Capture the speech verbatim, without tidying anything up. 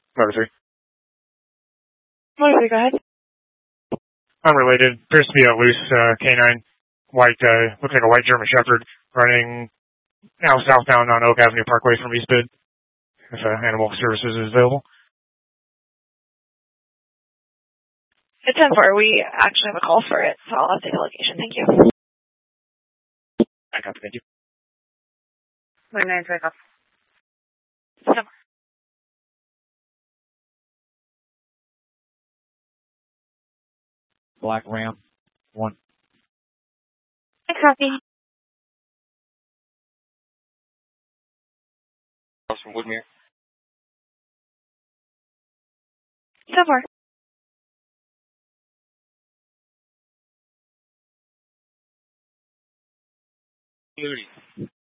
Motor three. Motor three, go ahead. Unrelated. Appears to be a loose uh, canine. White, uh, looks like a white German Shepherd running now southbound on Oak Avenue Parkway from East Bid. If uh, Animal Services is available. It's ten four. We actually have a call for it, so I'll update the location. Thank you. I copy. Thank you. My name's Jacob. So, Black Ram, one. I copy. From Woodmere. So far. Beauty.